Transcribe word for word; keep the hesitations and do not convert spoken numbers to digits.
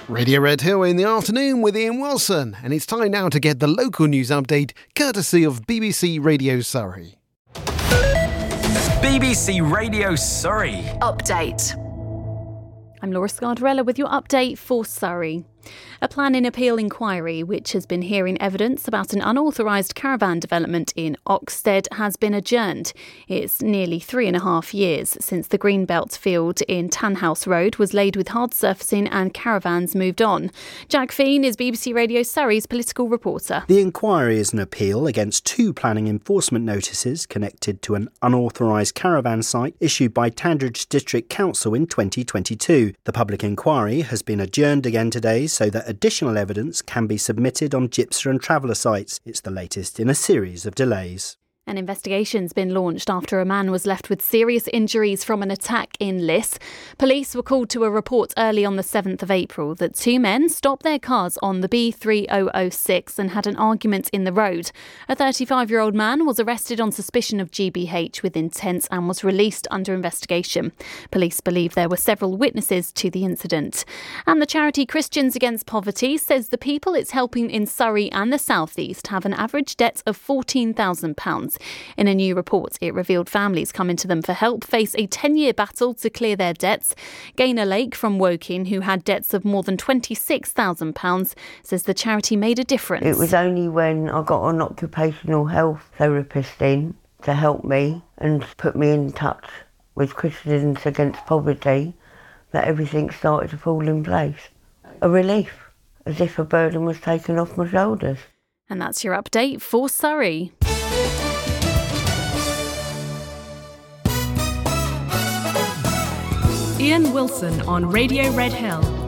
Radio Red Hill in the afternoon with Ian Wilson, and it's time now to get the local news update courtesy of B B C Radio Surrey. B B C Radio Surrey. Update. I'm Laura Scardarella with your update for Surrey. A planning appeal inquiry, which has been hearing evidence about an unauthorised caravan development in Oxted, has been adjourned. It's nearly three and a half years since the Greenbelt field in Tanhouse Road was laid with hard surfacing and caravans moved on. Jack Fean is B B C Radio Surrey's political reporter. The inquiry is an appeal against two planning enforcement notices connected to an unauthorised caravan site issued by Tandridge District Council in twenty twenty-two. The public inquiry has been adjourned again today so that additional evidence can be submitted on Gipser and Traveller sites. It's the latest in a series of delays. An investigation's been launched after a man was left with serious injuries from an attack in Liss. Police were called to a report early on the seventh of April that two men stopped their cars on the B three thousand six and had an argument in the road. A thirty-five-year-old man was arrested on suspicion of G B H with intent and was released under investigation. Police believe there were several witnesses to the incident. And the charity Christians Against Poverty says the people it's helping in Surrey and the South East have an average debt of fourteen thousand pounds. In a new report, it revealed families coming to them for help face a ten-year battle to clear their debts. Gaynor Lake from Woking, who had debts of more than twenty-six thousand pounds, says the charity made a difference. It was only when I got an occupational health therapist in to help me and put me in touch with Christians Against Poverty that everything started to fall in place. A relief, as if a burden was taken off my shoulders. And that's your update for Surrey. Ian Wilson on Radio Red Hill.